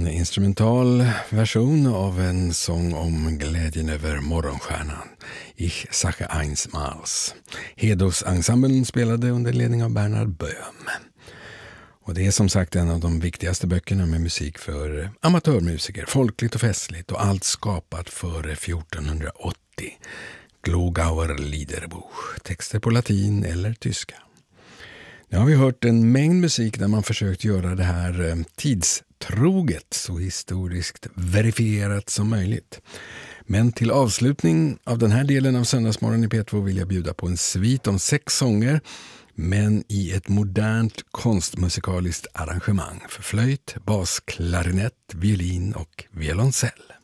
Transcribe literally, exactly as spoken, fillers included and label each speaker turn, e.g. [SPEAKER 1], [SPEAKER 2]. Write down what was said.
[SPEAKER 1] En instrumental version av en sång om glädjen över morgonstjärnan. Ich sage einsmals. Hedosensemblen spelade under ledning av Bernhard Böhm. Och det är som sagt en av de viktigaste böckerna med musik för amatörmusiker. Folkligt och festligt och allt skapat före fjortonhundraåttio. Glogauer Liederbuch. Texter på latin eller tyska. Nu har vi hört en mängd musik där man försökt göra det här tidstroget, så historiskt verifierat som möjligt. Men till avslutning av den här delen av Söndagsmorgon i P två vill jag bjuda på en svit om sex sånger, men i ett modernt konstmusikaliskt arrangemang för flöjt, bas, klarinett, violin och violoncell.